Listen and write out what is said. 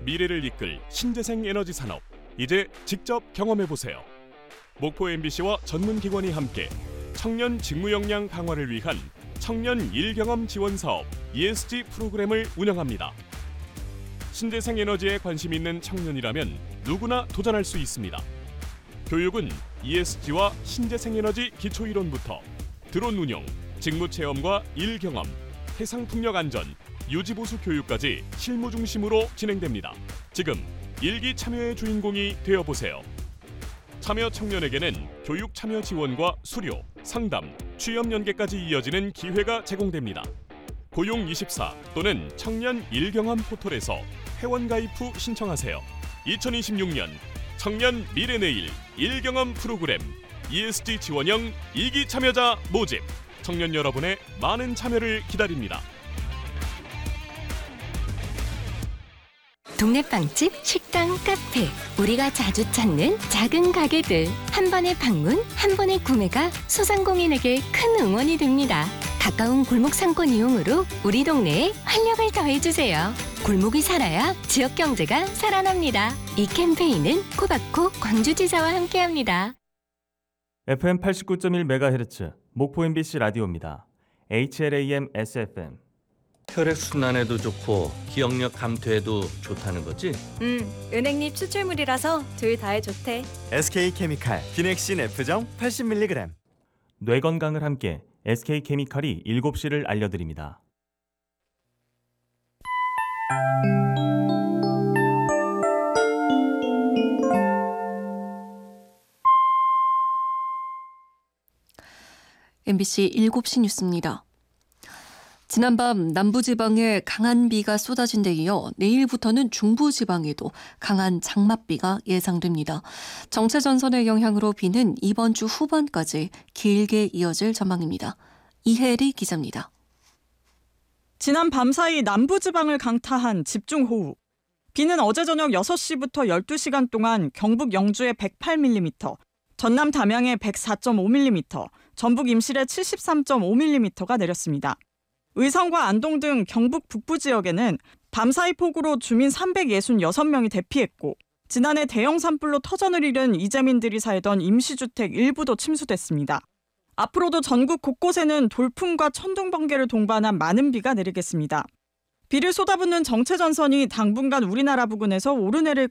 미래를 이끌 신재생 에너지 산업, 이제 직접 경험해보세요. 목포 MBC와 전문기관이 함께 청년 직무 역량 강화를 위한 청년 일경험 지원 사업 ESG 프로그램을 운영합니다. 신재생 에너지에 관심 있는 청년이라면 누구나 도전할 수 있습니다. 교육은 ESG와 신재생 에너지 기초이론부터 드론 운용, 직무 체험과 일 경험, 해상 풍력 안전, 유지보수 교육까지 실무 중심으로 진행됩니다. 지금 일기 참여의 주인공이 되어보세요. 참여 청년에게는 교육 참여 지원과 수료, 상담, 취업 연계까지 이어지는 기회가 제공됩니다. 고용24 또는 청년 일경험 포털에서 회원가입 후 신청하세요. 2026년 청년 미래내일 일경험 프로그램 ESG 지원형 2기 참여자 모집. 청년 여러분의 많은 참여를 기다립니다. 동네 빵집, 식당, 카페, 우리가 자주 찾는 작은 가게들. 한 번의 방문, 한 번의 구매가 소상공인에게 큰 응원이 됩니다. 가까운 골목 상권 이용으로 우리 동네에 활력을 더해주세요. 골목이 살아야 지역 경제가 살아납니다. 이 캠페인은 코바코 광주지사와 함께합니다. FM 89.1MHz 목포 MBC 라디오입니다. HLAM SFM. 혈액순환에도 좋고 기억력 감퇴에도 좋다는 거지? 은행잎 추출물이라서 둘 다에 좋대. SK케미칼 비넥신 F정 80mg. 뇌 건강을 함께 SK케미칼이 7시를 알려드립니다. MBC 7시 뉴스입니다. 지난밤 남부지방에 강한 비가 쏟아진 데 이어 내일부터는 중부지방에도 강한 장맛비가 예상됩니다. 정체전선의 영향으로 비는 이번 주 후반까지 길게 이어질 전망입니다. 이혜리 기자입니다. 지난 밤사이 남부지방을 강타한 집중호우. 비는 어제 저녁 6시부터 12시간 동안 경북 영주에 108mm, 전남 담양에 104.5mm, 전북 임실에 73.5mm가 내렸습니다. 의성과 안동 등 경북 북부 지역에는 밤사이 폭우로 주민 366명이 대피했고 지난해 대형 산불로 터전을 잃은 이재민들이 살던 임시주택 일부도 침수됐습니다. 앞으로도 전국 곳곳에는 돌풍과 천둥 번개를 동반한 많은 비가 내리겠습니다. 비를 쏟아붓는 정체전선이 당분간 우리나라 부근에서 오르내릴